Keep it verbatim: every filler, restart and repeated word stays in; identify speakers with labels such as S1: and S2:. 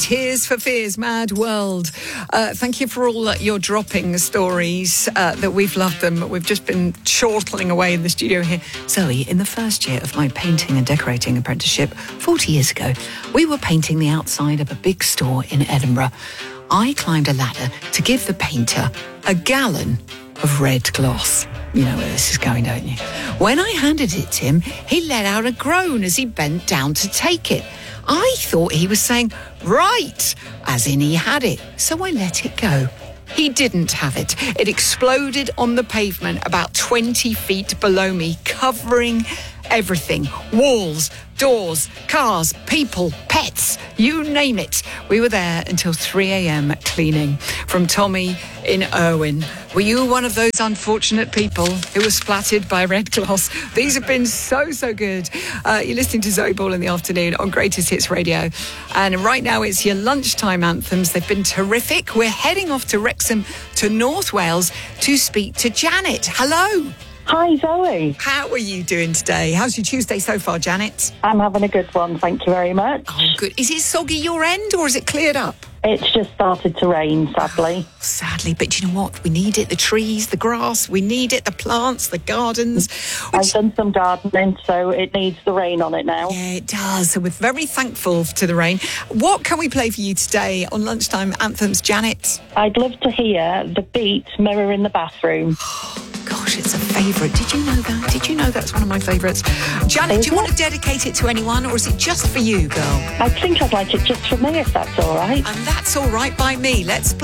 S1: Tears for Fears, Mad World. Uh, thank you for all uh, your dropping stories uh, that we've loved them. We've just been chortling away in the studio here. Zoe, in the first year of my painting and decorating apprenticeship, forty years ago, we were painting the outside of a big store in Edinburgh. I climbed a ladder to give the painter a gallon of red gloss. You know where this is going, don't you? When I handed it to him, he let out a groan as he bent down to take it. I thought he was saying, right, as in he had it. So I let it go. He didn't have it. It exploded on the pavement about twenty feet below me, covering everything. Walls, doors, cars, people, pets, you name it. We were there until three a.m. cleaning. From Tommy in Irwin. Were you one of those unfortunate people who were splattered by red gloss? These have been so, so good. Uh, you're listening to Zoe Ball in the afternoon on Greatest Hits Radio. And right now it's your lunchtime anthems. They've been terrific. We're heading off to Wrexham to North Wales to speak to Janet. Hello.
S2: Hi, Zoe.
S1: How are you doing today? How's your Tuesday so far, Janet?
S2: I'm having a good one, thank you very much.
S1: Oh, good. Is it soggy your end or is it cleared up?
S2: It's just started to rain, sadly.
S1: Oh, sadly, but you know what? We need it. The trees, the grass, we need it. The plants, the gardens. Which...
S2: I've done some gardening, so it needs the rain on it now.
S1: Yeah, it does. So we're very thankful to the rain. What can we play for you today on Lunchtime Anthems, Janet?
S2: I'd love to hear The Beat, Mirror in the Bathroom.
S1: Gosh, it's a favourite. Did you know that? Did you know that's one of my favourites? Janet,
S2: Is
S1: do you
S2: it?
S1: want to dedicate it to anyone or is it just for you, girl?
S2: I think I'd like it just for me, if that's all right.
S1: And that's all right by me. Let's play.